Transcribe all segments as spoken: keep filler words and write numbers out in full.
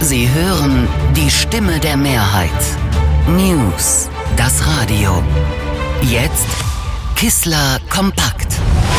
Sie hören die Stimme der Mehrheit. News, das Radio. Jetzt Kissler kompakt.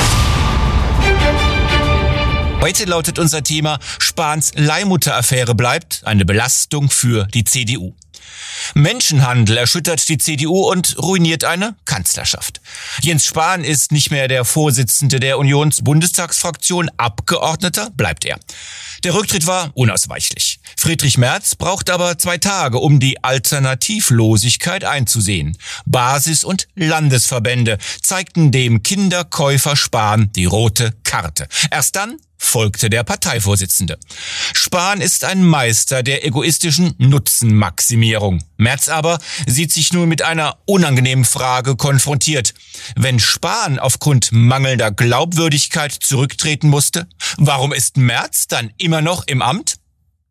Heute lautet unser Thema: Spahns Leihmutter-Affäre bleibt eine Belastung für die C D U. Menschenhandel erschüttert die C D U und ruiniert eine Kanzlerschaft. Jens Spahn ist nicht mehr der Vorsitzende der Unions-Bundestagsfraktion, Abgeordneter bleibt er. Der Rücktritt war unausweichlich. Friedrich Merz braucht aber zwei Tage, um die Alternativlosigkeit einzusehen. Basis- und Landesverbände zeigten dem Kinderkäufer Spahn die rote Karte. Erst dann folgte der Parteivorsitzende. Spahn ist ein Meister der egoistischen Nutzenmaximierung. Merz aber sieht sich nun mit einer unangenehmen Frage konfrontiert. Wenn Spahn aufgrund mangelnder Glaubwürdigkeit zurücktreten musste, warum ist Merz dann immer noch im Amt?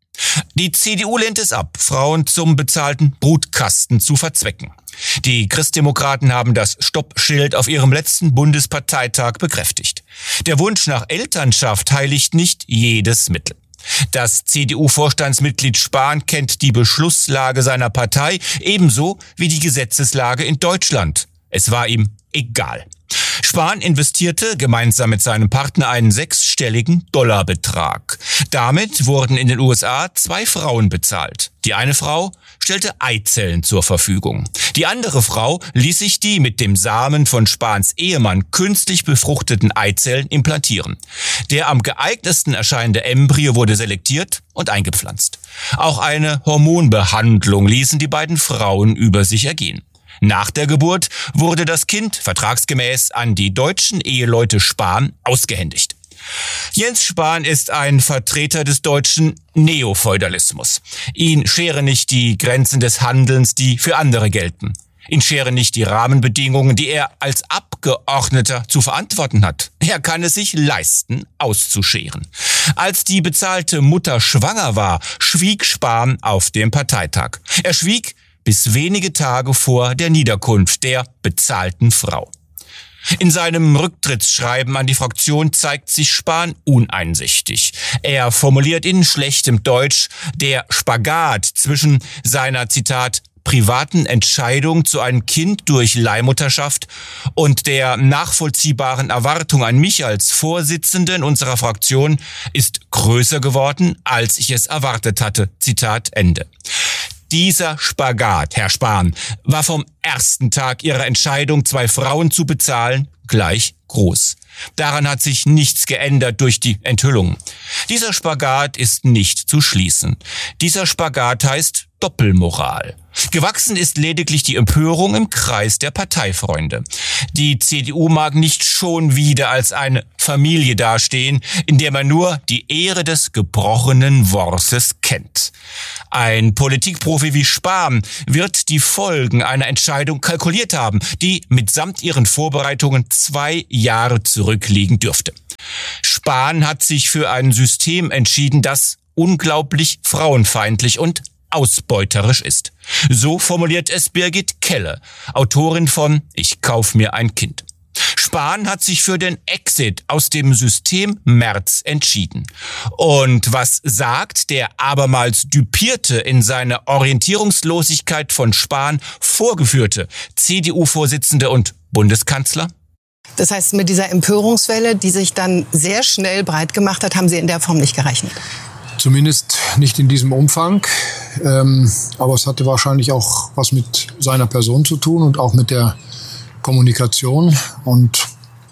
Die C D U lehnt es ab, Frauen zum bezahlten Brutkasten zu verzwecken. Die Christdemokraten haben das Stoppschild auf ihrem letzten Bundesparteitag bekräftigt. Der Wunsch nach Elternschaft heiligt nicht jedes Mittel. Das C D U-Vorstandsmitglied Spahn kennt die Beschlusslage seiner Partei ebenso wie die Gesetzeslage in Deutschland. Es war ihm egal. Spahn investierte gemeinsam mit seinem Partner einen sechsstelligen Dollarbetrag. Damit wurden in den U S A zwei Frauen bezahlt. Die eine Frau stellte Eizellen zur Verfügung. Die andere Frau ließ sich die mit dem Samen von Spahns Ehemann künstlich befruchteten Eizellen implantieren. Der am geeignetsten erscheinende Embryo wurde selektiert und eingepflanzt. Auch eine Hormonbehandlung ließen die beiden Frauen über sich ergehen. Nach der Geburt wurde das Kind vertragsgemäß an die deutschen Eheleute Spahn ausgehändigt. Jens Spahn ist ein Vertreter des deutschen Neofeudalismus. Ihn scheren nicht die Grenzen des Handelns, die für andere gelten. Ihn scheren nicht die Rahmenbedingungen, die er als Abgeordneter zu verantworten hat. Er kann es sich leisten, auszuscheren. Als die bezahlte Mutter schwanger war, schwieg Spahn auf dem Parteitag. Er schwieg bis wenige Tage vor der Niederkunft der bezahlten Frau. In seinem Rücktrittsschreiben an die Fraktion zeigt sich Spahn uneinsichtig. Er formuliert in schlechtem Deutsch, der Spagat zwischen seiner, Zitat, privaten Entscheidung zu einem Kind durch Leihmutterschaft und der nachvollziehbaren Erwartung an mich als Vorsitzenden unserer Fraktion ist größer geworden, als ich es erwartet hatte. Zitat Ende. Dieser Spagat, Herr Spahn, war vom ersten Tag Ihrer Entscheidung, zwei Frauen zu bezahlen, gleich groß. Daran hat sich nichts geändert durch die Enthüllungen. Dieser Spagat ist nicht zu schließen. Dieser Spagat heißt Doppelmoral. Gewachsen ist lediglich die Empörung im Kreis der Parteifreunde. Die C D U mag nicht schon wieder als eine Familie dastehen, in der man nur die Ehre des gebrochenen Wortes kennt. Ein Politikprofi wie Spahn wird die Folgen einer Entscheidung kalkuliert haben, die mitsamt ihren Vorbereitungen zwei Jahre zurückliegen dürfte. Spahn hat sich für ein System entschieden, das unglaublich frauenfeindlich und ausbeuterisch ist. So formuliert es Birgit Kelle, Autorin von Ich kauf mir ein Kind. Spahn hat sich für den Exit aus dem System Merz entschieden. Und was sagt der abermals düpierte, in seiner Orientierungslosigkeit von Spahn vorgeführte C D U-Vorsitzende und Bundeskanzler? Das heißt, mit dieser Empörungswelle, die sich dann sehr schnell breit gemacht hat, haben Sie in der Form nicht gerechnet? Zumindest nicht in diesem Umfang. Ähm, aber es hatte wahrscheinlich auch was mit seiner Person zu tun und auch mit der Kommunikation. Und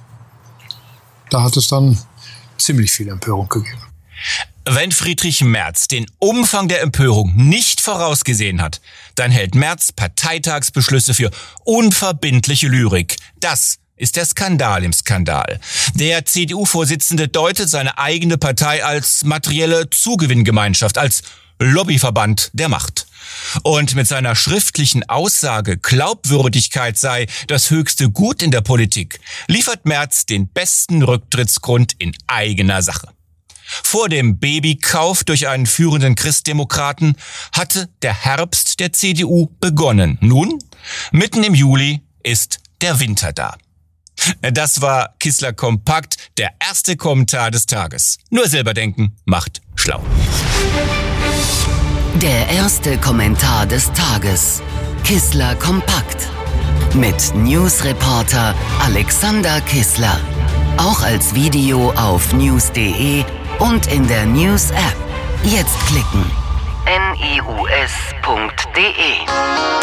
da hat es dann ziemlich viel Empörung gegeben. Wenn Friedrich Merz den Umfang der Empörung nicht vorausgesehen hat, dann hält Merz Parteitagsbeschlüsse für unverbindliche Lyrik. Das ist der Skandal im Skandal. Der C D U-Vorsitzende deutet seine eigene Partei als materielle Zugewinngemeinschaft, als Lobbyverband der Macht. Und mit seiner schriftlichen Aussage, Glaubwürdigkeit sei das höchste Gut in der Politik, liefert Merz den besten Rücktrittsgrund in eigener Sache. Vor dem Babykauf durch einen führenden Christdemokraten hatte der Herbst der C D U begonnen. Nun, mitten im Juli, ist der Winter da. Das war Kissler Kompakt, der erste Kommentar des Tages. Nur selber denken macht schlau. Der erste Kommentar des Tages. Kissler kompakt. Mit Newsreporter Alexander Kissler. Auch als Video auf news punkt de und in der News-App. Jetzt klicken. N I U S punkt de